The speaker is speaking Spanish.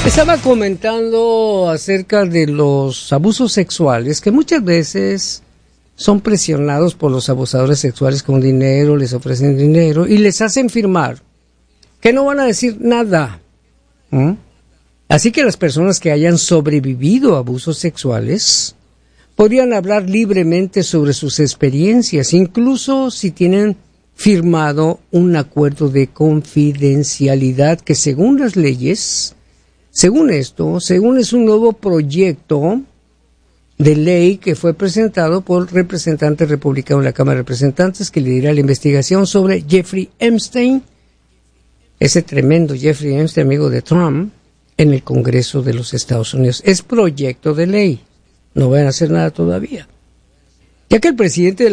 Estaba comentando acerca de los abusos sexuales que muchas veces son presionados por los abusadores sexuales con dinero, les ofrecen dinero y les hacen firmar que no van a decir nada. Así que las personas que hayan sobrevivido a abusos sexuales podrían hablar libremente sobre sus experiencias, incluso si tienen firmado un acuerdo de confidencialidad que según las leyes, según es un nuevo proyecto de ley que fue presentado por representante republicano en la Cámara de Representantes que lidera la investigación sobre Jeffrey Epstein, ese tremendo Jeffrey Epstein, amigo de Trump, en el Congreso de los Estados Unidos. Es proyecto de ley, no van a hacer nada todavía. Ya que el presidente de